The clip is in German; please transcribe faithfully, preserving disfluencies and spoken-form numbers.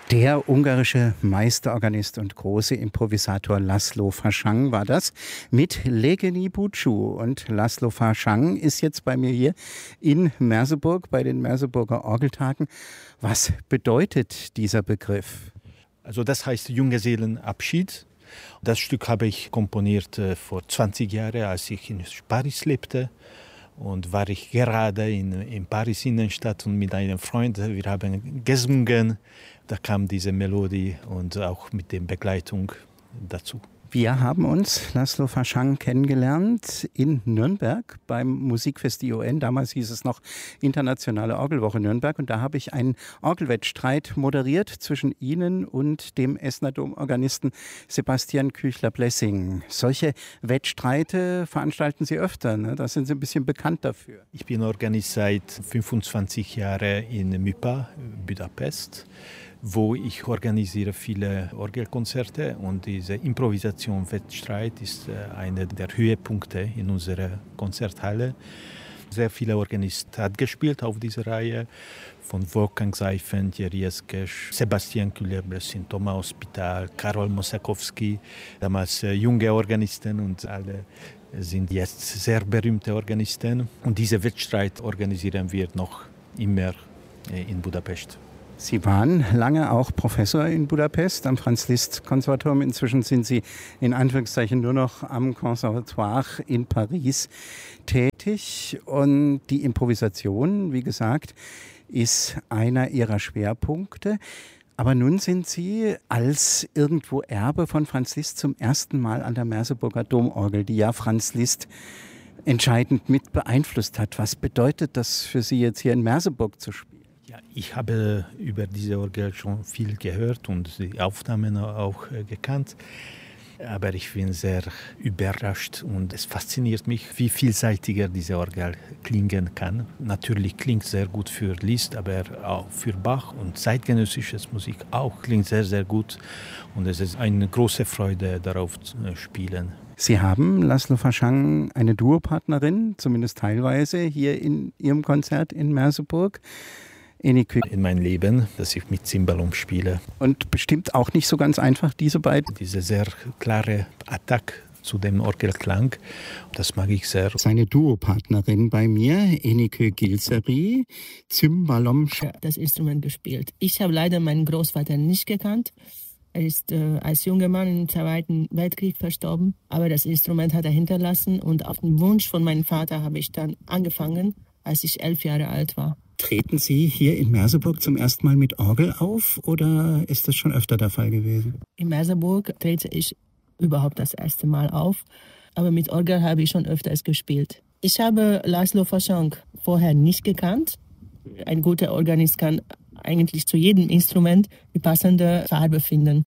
Der ungarische Meisterorganist und große Improvisator László Faschang war das mit Legeni Búcsú. Und László Faschang ist jetzt bei mir hier in Merseburg bei den Merseburger Orgeltagen. Was bedeutet dieser Begriff? Also das heißt Junggesellenabschied. Das Stück habe ich komponiert äh, vor zwanzig Jahren, als ich in Paris lebte. Und war ich gerade in, in Paris Innenstadt und mit einem Freund, wir haben gesungen. Da kam diese Melodie und auch mit der Begleitung dazu. Wir haben uns, László Faschang, kennengelernt in Nürnberg beim Musikfest I O N. Damals hieß es noch Internationale Orgelwoche Nürnberg. Und da habe ich einen Orgelwettstreit moderiert zwischen Ihnen und dem Essener Domorganisten Sebastian Küchler-Blessing. Solche Wettstreite veranstalten Sie öfter, ne? Da sind Sie ein bisschen bekannt dafür. Ich bin Organist seit fünfundzwanzig Jahren in M Y P A, Budapest, wo ich organisiere viele Orgelkonzerte, und diese Improvisation-Wettstreit ist einer der Höhepunkte in unserer Konzerthalle. Sehr viele Organisten haben gespielt auf dieser Reihe, von Wolfgang Seifert, Jiří Eszkes, Sebastian Küchler-Blessing, Thomas Hospital, Karol Mosakowski, damals junge Organisten, und alle sind jetzt sehr berühmte Organisten. Und diese Wettstreit organisieren wir noch immer in Budapest. Sie waren lange auch Professor in Budapest am Franz-Liszt-Konservatorium. Inzwischen sind Sie in Anführungszeichen nur noch am Conservatoire in Paris tätig. Und die Improvisation, wie gesagt, ist einer Ihrer Schwerpunkte. Aber nun sind Sie als irgendwo Erbe von Franz Liszt zum ersten Mal an der Merseburger Domorgel, die ja Franz Liszt entscheidend mit beeinflusst hat. Was bedeutet das für Sie jetzt hier in Merseburg zu spielen? Ja, ich habe über diese Orgel schon viel gehört und die Aufnahmen auch äh, gekannt. Aber ich bin sehr überrascht und es fasziniert mich, wie vielseitiger diese Orgel klingen kann. Natürlich klingt sehr gut für Liszt, aber auch für Bach und zeitgenössische Musik auch klingt sehr, sehr gut. Und es ist eine große Freude, darauf zu spielen. Sie haben, László Faschang, eine Duopartnerin, zumindest teilweise, hier in Ihrem Konzert in Merseburg. Enikő. In meinem Leben, dass ich mit Cimbalom spiele. Und bestimmt auch nicht so ganz einfach, diese beiden. Diese sehr klare Attacke zu dem Orgelklang, das mag ich sehr. Seine Duopartnerin bei mir, Enikő Gilszeri, Cimbalom. Das Instrument gespielt. Ich habe leider meinen Großvater nicht gekannt. Er ist äh, als junger Mann im Zweiten Weltkrieg verstorben. Aber das Instrument hat er hinterlassen, und auf den Wunsch von meinem Vater habe ich dann angefangen, als ich elf Jahre alt war. Treten Sie hier in Merseburg zum ersten Mal mit Orgel auf, oder ist das schon öfter der Fall gewesen? In Merseburg trete ich überhaupt das erste Mal auf, aber mit Orgel habe ich schon öfters gespielt. Ich habe László Faschang vorher nicht gekannt. Ein guter Organist kann eigentlich zu jedem Instrument die passende Farbe finden.